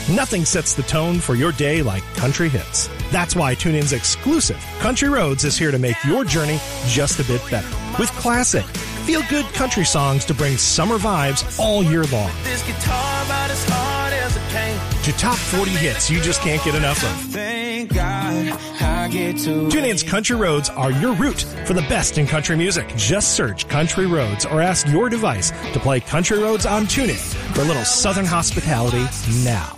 Nothing sets the tone for your day like country hits. That's why TuneIn's exclusive Country Roads is here to make your journey just a bit better. With classic, feel-good country songs to bring summer vibes all year long. This guitar about as hard as a cane. To top 40 hits you just can't get enough of. Thank God I get to TuneIn's Country Roads are your route for the best in country music. Just search Country Roads or ask your device to play Country Roads on TuneIn for a little southern hospitality now.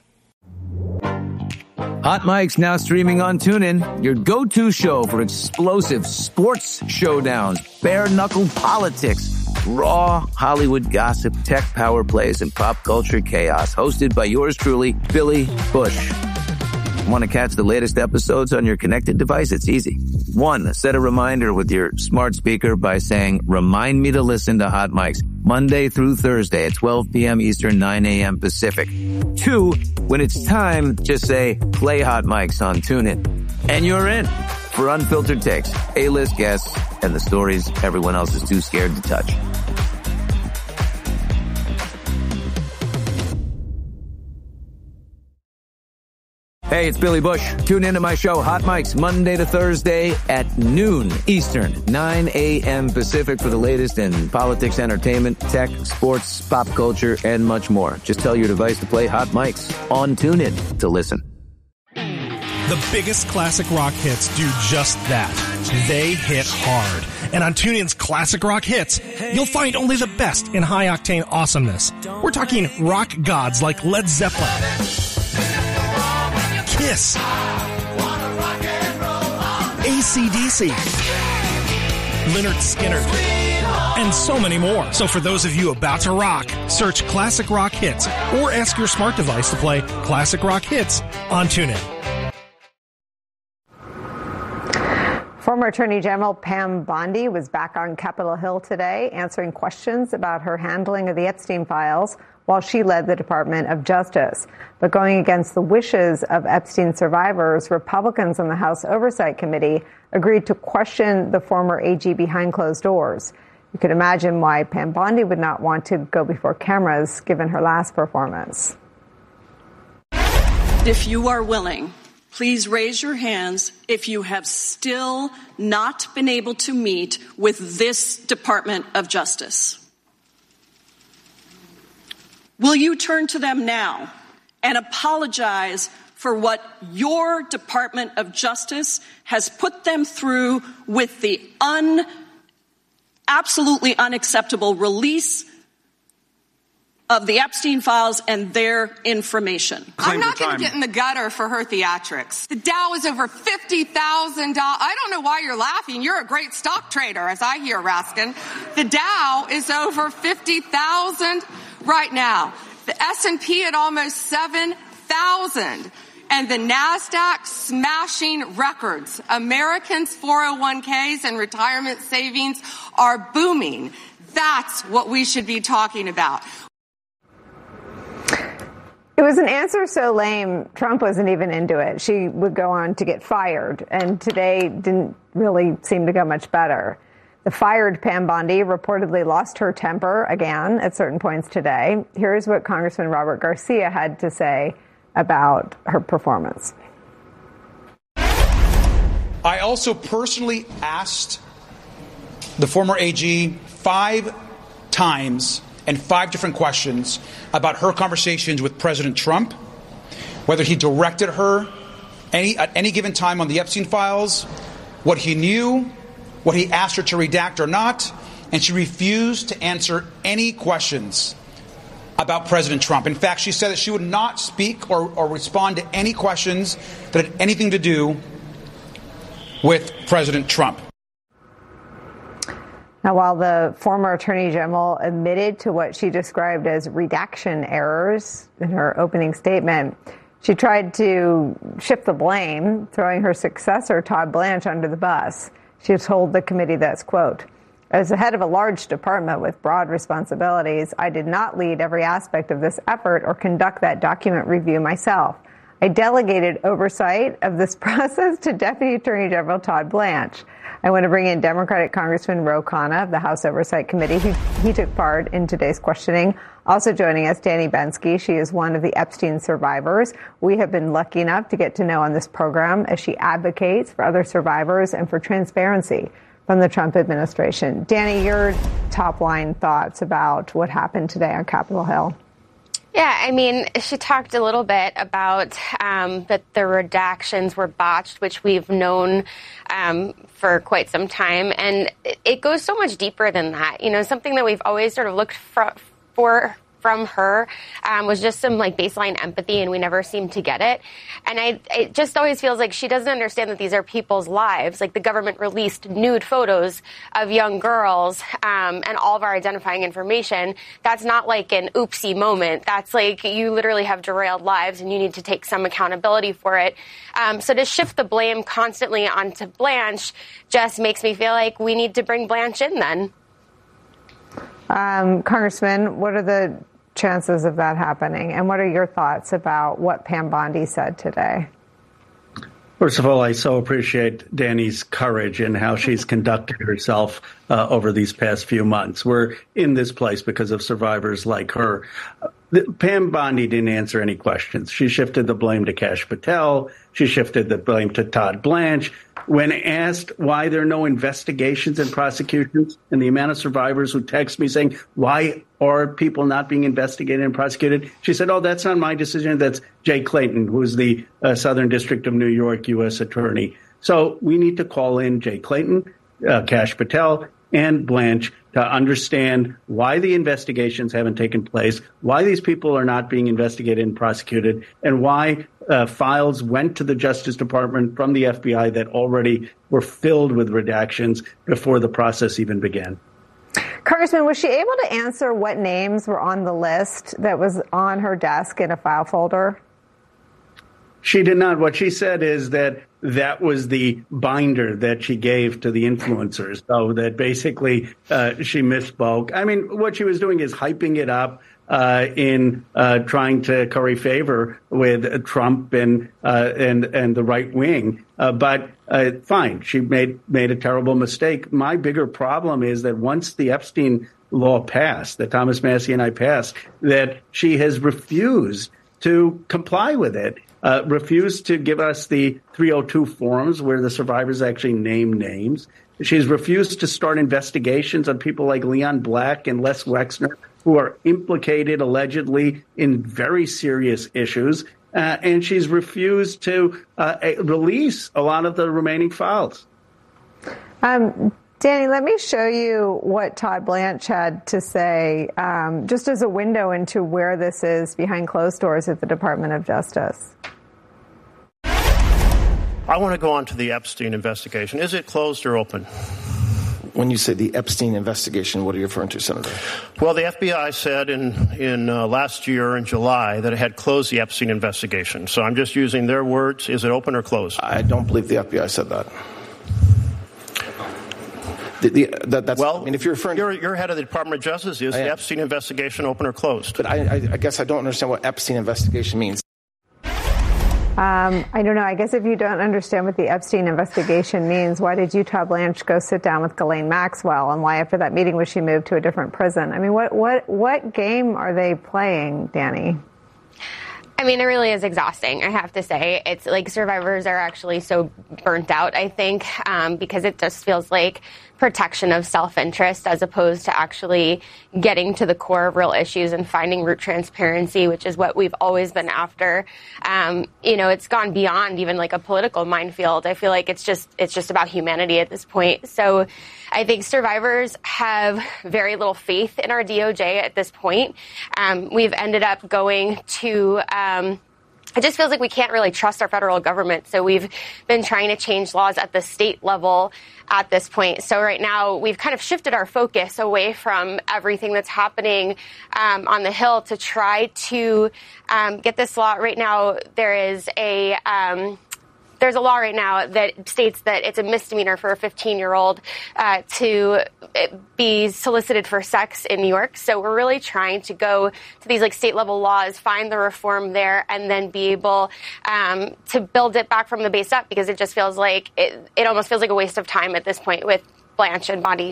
Hot Mike's now streaming on TuneIn, your go-to show for explosive sports showdowns, bare-knuckle politics, raw Hollywood gossip, tech power plays, and pop culture chaos. Hosted by yours truly, Billy Bush. Want to catch the latest episodes on your connected device? It's easy. 1, set a reminder with your smart speaker by saying, "Remind me to listen to Hot Mike's Monday through Thursday at 12 p.m. Eastern, 9 a.m. Pacific." 2, when it's time, just say, "Play Hot Mike's" on TuneIn. And you're in for unfiltered takes, A-list guests, and the stories everyone else is too scared to touch. Hey, it's Billy Bush. Tune into my show, Hot Mike's, Monday to Thursday at noon Eastern, 9 a.m. Pacific for the latest in politics, entertainment, tech, sports, pop culture, and much more. Just tell your device to play Hot Mike's on TuneIn to listen. The biggest classic rock hits do just that. They hit hard. And on TuneIn's Classic Rock Hits, you'll find only the best in high-octane awesomeness. We're talking rock gods like Led Zeppelin, Kiss, AC/DC, Lynyrd Skynyrd, and so many more. So for those of you about to rock, search Classic Rock Hits or ask your smart device to play Classic Rock Hits on TuneIn. Former Attorney General Pam Bondi was back on Capitol Hill today answering questions about her handling of the Epstein files while she led the Department of Justice. But going against the wishes of Epstein survivors, Republicans on the House Oversight Committee agreed to question the former AG behind closed doors. You could imagine why Pam Bondi would not want to go before cameras given her last performance. If you are willing, please raise your hands if you have still not been able to meet with this Department of Justice. Will you turn to them now and apologize for what your Department of Justice has put them through with the absolutely unacceptable release of the Epstein files and their information? I'm not going to get in the gutter for her theatrics. The Dow is over $50,000. I don't know why you're laughing. You're a great stock trader, as I hear, Raskin. The Dow is over 50,000 right now. The S&P at almost 7,000. And the NASDAQ smashing records. Americans' 401ks and retirement savings are booming. That's what we should be talking about. It was an answer so lame, Trump wasn't even into it. She would go on to get fired, and today didn't really seem to go much better. The fired Pam Bondi reportedly lost her temper again at certain points today. Here's what Congressman Robert Garcia had to say about her performance. I also personally asked the former AG 5 times and 5 different questions about her conversations with President Trump, whether he directed her at any given time on the Epstein files, what he knew, what he asked her to redact or not, and she refused to answer any questions about President Trump. In fact, she said that she would not speak or respond to any questions that had anything to do with President Trump. Now, while the former Attorney General admitted to what she described as redaction errors in her opening statement, she tried to shift the blame, throwing her successor, Todd Blanche, under the bus. She told the committee this, quote, "As the head of a large department with broad responsibilities, I did not lead every aspect of this effort or conduct that document review myself. I delegated oversight of this process to Deputy Attorney General Todd Blanche. I want to bring in Democratic Congressman Ro Khanna of the House Oversight Committee. He took part in today's questioning. Also joining us, Danny Bensky. She is one of the Epstein survivors. We have been lucky enough to get to know on this program as she advocates for other survivors and for transparency from the Trump administration. Danny, your top line thoughts about what happened today on Capitol Hill. Yeah, I mean, she talked a little bit about that the redactions were botched, which we've known for quite some time. And it goes so much deeper than that. You know, something that we've always sort of looked for from her was just some like baseline empathy, and we never seem to get it. And it just always feels like she doesn't understand that these are people's lives. Like the government released nude photos of young girls and all of our identifying information. That's not like an oopsie moment. That's like you literally have derailed lives and you need to take some accountability for it. So to shift the blame constantly onto Blanche just makes me feel like we need to bring Blanche in then. Congressman, what are the chances of that happening? And what are your thoughts about what Pam Bondi said today? First of all, I so appreciate Danny's courage and how she's conducted herself over these past few months. We're in this place because of survivors like her. Pam Bondi didn't answer any questions. She shifted the blame to Kash Patel. She shifted the blame to Todd Blanche. When asked why there are no investigations and prosecutions, and the amount of survivors who text me saying, why are people not being investigated and prosecuted? She said, oh, that's not my decision. That's Jay Clayton, who's the Southern District of New York U.S. Attorney. So we need to call in Jay Clayton, Kash Patel, and Blanche to understand why the investigations haven't taken place, why these people are not being investigated and prosecuted, and why files went to the Justice Department from the FBI that already were filled with redactions before the process even began. Congressman, was she able to answer what names were on the list that was on her desk in a file folder? She did not. What she said is that was the binder that she gave to the influencers. So that basically she misspoke. I mean, what she was doing is hyping it up in trying to curry favor with Trump and the right wing. But fine, she made a terrible mistake. My bigger problem is that once the Epstein law passed, that Thomas Massie and I passed, that she has refused to comply with it. Refused to give us the 302 forms where the survivors actually name names. She's refused to start investigations on people like Leon Black and Les Wexner, who are implicated allegedly in very serious issues. And she's refused to release a lot of the remaining files. Danny, let me show you what Todd Blanche had to say, just as a window into where this is behind closed doors at the Department of Justice. I want to go on to the Epstein investigation. Is it closed or open? When you say the Epstein investigation, what are you referring to, Senator? Well, the FBI said in last year in July that it had closed the Epstein investigation. So I'm just using their words. Is it open or closed? I don't believe the FBI said that. If you're referring, you're head of the Department of Justice. Is the Epstein investigation open or closed? But I guess I don't understand what Epstein investigation means. I don't know. I guess if you don't understand what the Epstein investigation means, why did you, Todd Blanche, go sit down with Ghislaine Maxwell, and why after that meeting was she moved to a different prison? I mean, what game are they playing, Danny? I mean, it really is exhausting, I have to say. It's like survivors are actually so burnt out, I think, because it just feels like protection of self-interest as opposed to actually getting to the core of real issues and finding root transparency, which is what we've always been after. It's gone beyond even like a political minefield. I feel like it's just about humanity at this point. So I think survivors have very little faith in our DOJ at this point. We've ended up going to it just feels like we can't really trust our federal government. So we've been trying to change laws at the state level at this point. So right now we've kind of shifted our focus away from everything that's happening on the Hill to try to get this law. Right now there is a there's a law right now that states that it's a misdemeanor for a 15-year-old to be solicited for sex in New York. So we're really trying to go to these like state level laws, find the reform there, and then be able to build it back from the base up, because it just feels like it almost feels like a waste of time at this point with Blanche and Bondi.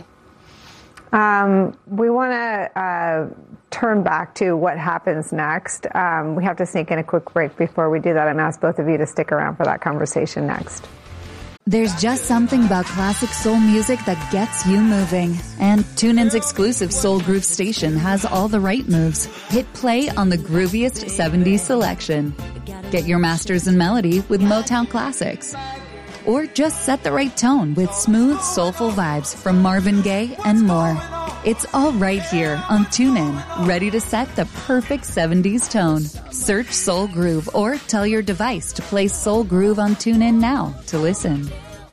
We want to turn back to what happens next. We have to sneak in a quick break before we do that. I'm going to ask both of you to stick around for that conversation next. There's just something about classic soul music that gets you moving. And TuneIn's exclusive Soul Groove station has all the right moves. Hit play on the grooviest 70s selection. Get your masters in melody with Motown Classics. Or just set the right tone with smooth, soulful vibes from Marvin Gaye and more. It's all right here on TuneIn, ready to set the perfect 70s tone. Search Soul Groove or tell your device to play Soul Groove on TuneIn now to listen.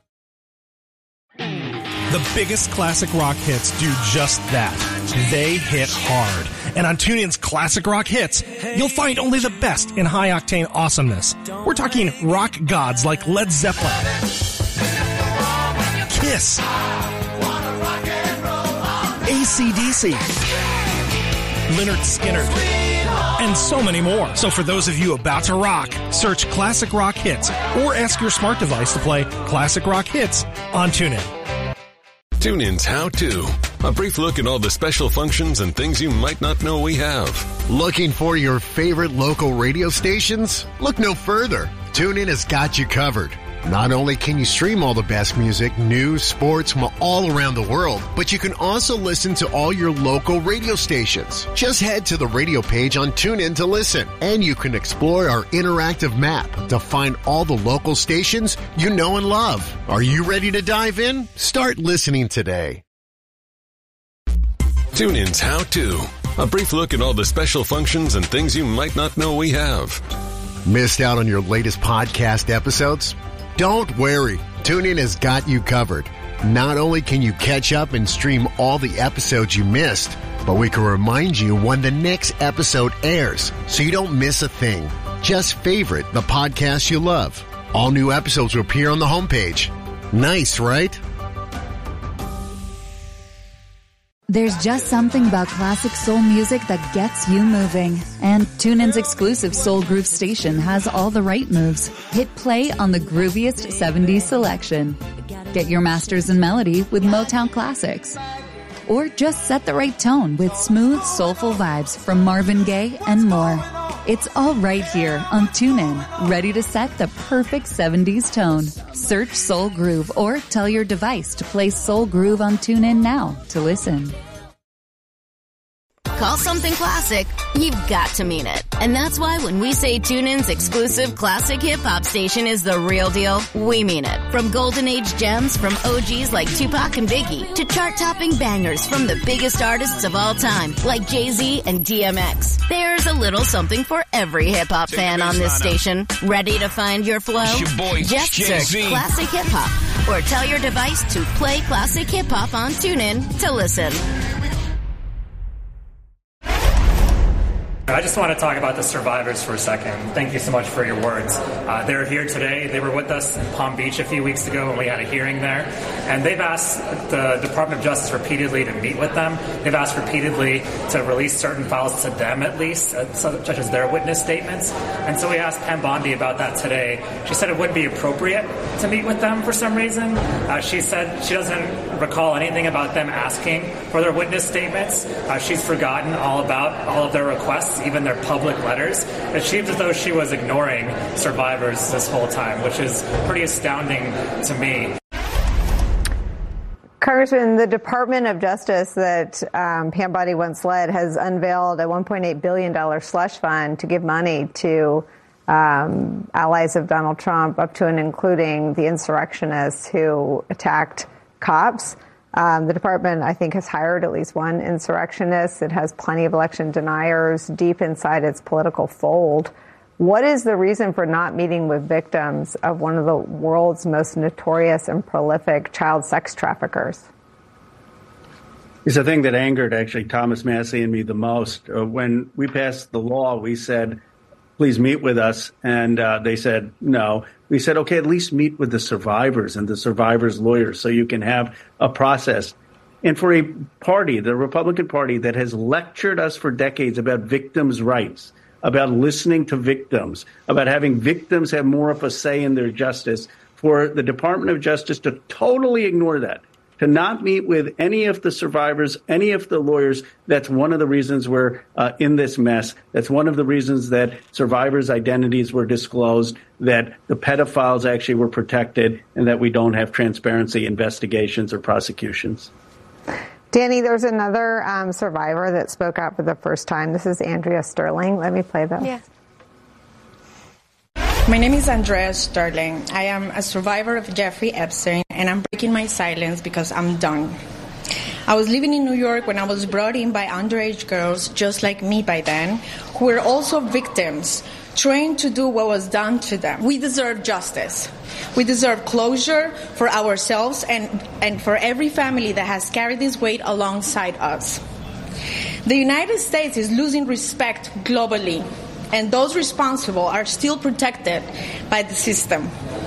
The biggest classic rock hits do just that. They hit hard. And on TuneIn's Classic Rock Hits, you'll find only the best in high-octane awesomeness. We're talking rock gods like Led Zeppelin, Kiss, AC/DC, Lynyrd Skynyrd, and so many more. So for those of you about to rock, search Classic Rock Hits or ask your smart device to play Classic Rock Hits on TuneIn. TuneIn's How To. A brief look at all the special functions and things you might not know we have. Looking for your favorite local radio stations? Look no further. TuneIn has got you covered. Not only can you stream all the best music, news, sports from all around the world, but you can also listen to all your local radio stations. Just head to the radio page on TuneIn to listen, and you can explore our interactive map to find all the local stations you know and love. Are you ready to dive in? Start listening today. TuneIn's How To. A brief look at all the special functions and things you might not know we have. Missed out on your latest podcast episodes? Don't worry, TuneIn has got you covered. Not only can you catch up and stream all the episodes you missed, but we can remind you when the next episode airs, so you don't miss a thing. Just favorite the podcast you love. All new episodes will appear on the homepage. Nice, right? There's just something about classic soul music that gets you moving. And TuneIn's exclusive Soul Groove station has all the right moves. Hit play on the grooviest 70s selection. Get your masters in melody with Motown Classics. Or just set the right tone with smooth, soulful vibes from Marvin Gaye and more. It's all right here on TuneIn, ready to set the perfect 70s tone. Search Soul Groove or tell your device to play Soul Groove on TuneIn now to listen. Call something classic, you've got to mean it. And that's why when we say TuneIn's exclusive classic hip-hop station is the real deal, we mean it. From golden age gems from OGs like Tupac and Biggie to chart-topping bangers from the biggest artists of all time like Jay-Z and DMX. There's a little something for every hip-hop fan on this station. Ready to find your flow? Just search Classic Hip-Hop or tell your device to play Classic Hip-Hop on TuneIn to listen. I just want to talk about the survivors for a second. Thank you so much for your words. They're here today. They were with us in Palm Beach a few weeks ago when we had a hearing there. And they've asked the Department of Justice repeatedly to meet with them. They've asked repeatedly to release certain files to them at least, such as their witness statements. And so we asked Pam Bondi about that today. She said it wouldn't be appropriate to meet with them for some reason. She said she doesn't recall anything about them asking for their witness statements. She's forgotten all about all of their requests, even their public letters. It seems as though she was ignoring survivors this whole time, which is pretty astounding to me. Congressman, the Department of Justice that Pam Bondi once led has unveiled a $1.8 billion slush fund to give money to allies of Donald Trump, up to and including the insurrectionists who attacked cops. The department, I think, has hired at least one insurrectionist. It has plenty of election deniers deep inside its political fold. What is the reason for not meeting with victims of one of the world's most notorious and prolific child sex traffickers? It's the thing that angered, actually, Thomas Massie and me the most. When we passed the law, we said, please meet with us. And they said no. We said, okay, at least meet with the survivors and the survivors' lawyers so you can have a process. And for a party, the Republican Party, that has lectured us for decades about victims' rights, about listening to victims, about having victims have more of a say in their justice, for the Department of Justice to totally ignore that, to not meet with any of the survivors, any of the lawyers, that's one of the reasons we're in this mess. That's one of the reasons that survivors' identities were disclosed, that the pedophiles actually were protected, and that we don't have transparency investigations or prosecutions. Danny, there's another survivor that spoke out for the first time. This is Andrea Sterling. Let me play this. Yeah. My name is Andrea Sterling. I am a survivor of Jeffrey Epstein, and I'm breaking my silence because I'm done. I was living in New York when I was brought in by underage girls, just like me by then, who were also victims, trained to do what was done to them. We deserve justice. We deserve closure for ourselves and for every family that has carried this weight alongside us. The United States is losing respect globally, and those responsible are still protected by the system.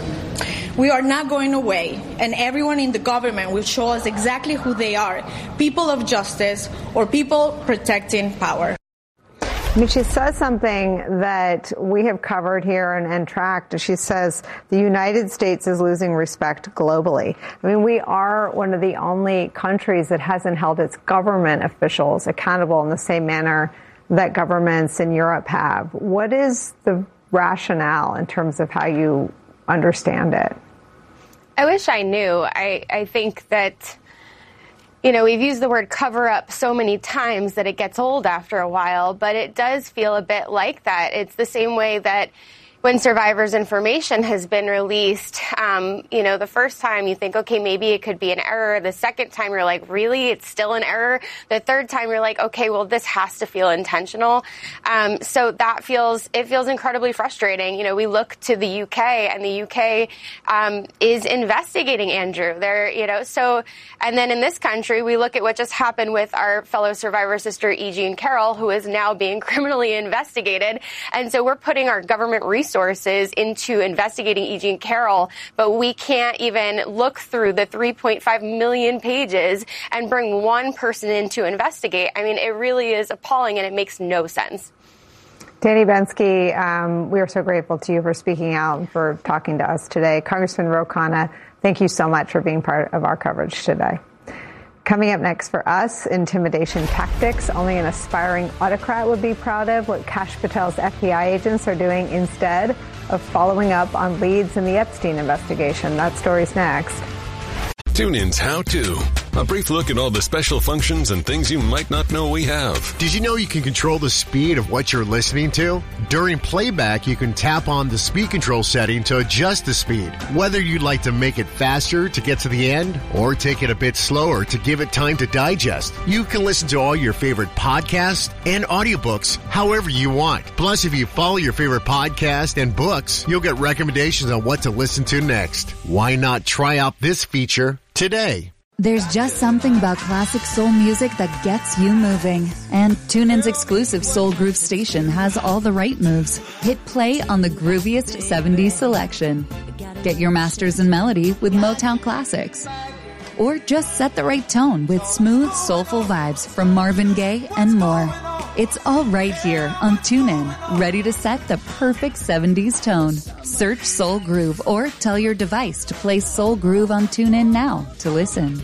We are not going away, and everyone in the government will show us exactly who they are, people of justice or people protecting power. I mean, she says something that we have covered here and tracked. She says the United States is losing respect globally. I mean, we are one of the only countries that hasn't held its government officials accountable in the same manner that governments in Europe have. What is the rationale in terms of how you understand it? I wish I knew. I think that, you know, we've used the word cover up so many times that it gets old after a while, but it does feel a bit like that. It's the same way that when survivors' information has been released, you know, the first time you think, okay, maybe it could be an error. The second time you're like, really? It's still an error. The third time you're like, okay, well, this has to feel intentional. So that feels incredibly frustrating. You know, we look to the UK, and the UK is investigating Andrew. They're, you know, so, and then in this country, we look at what just happened with our fellow survivor sister, E. Jean Carroll, who is now being criminally investigated. And so we're putting our government resources into investigating E. Jean Carroll, but we can't even look through the 3.5 million pages and bring one person in to investigate. I mean, it really is appalling, and it makes no sense. Danny Bensky, we are so grateful to you for speaking out and for talking to us today. Congressman Ro Khanna, thank you so much for being part of our coverage today. Coming up next for us, intimidation tactics only an aspiring autocrat would be proud of, what Kash Patel's FBI agents are doing instead of following up on leads in the Epstein investigation. That story's next. TuneIn's How To. A brief look at all the special functions and things you might not know we have. Did you know you can control the speed of what you're listening to? During playback, you can tap on the speed control setting to adjust the speed. Whether you'd like to make it faster to get to the end or take it a bit slower to give it time to digest, you can listen to all your favorite podcasts and audiobooks however you want. Plus, if you follow your favorite podcast and books, you'll get recommendations on what to listen to next. Why not try out this feature today? There's just something about classic soul music that gets you moving. And TuneIn's exclusive Soul Groove station has all the right moves. Hit play on the grooviest 70s selection. Get your masters in melody with Motown classics. Or just set the right tone with smooth, soulful vibes from Marvin Gaye and more. It's all right here on TuneIn, ready to set the perfect 70s tone. Search Soul Groove or tell your device to play Soul Groove on TuneIn now to listen.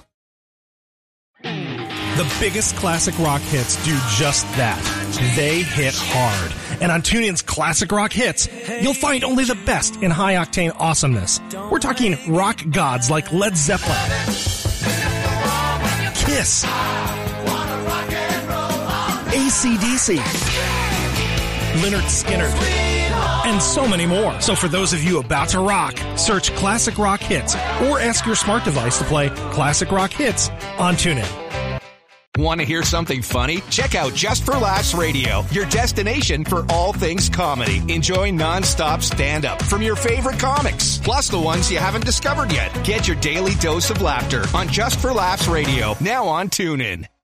The biggest classic rock hits do just that. They hit hard. And on TuneIn's Classic Rock Hits, you'll find only the best in high-octane awesomeness. We're talking rock gods like Led Zeppelin, Kiss, AC/DC, Lynyrd Skynyrd, and so many more. So for those of you about to rock, search Classic Rock Hits or ask your smart device to play Classic Rock Hits on TuneIn. Want to hear something funny? Check out Just for Laughs Radio, your destination for all things comedy. Enjoy non-stop stand-up from your favorite comics, plus the ones you haven't discovered yet. Get your daily dose of laughter on Just for Laughs Radio, now on TuneIn.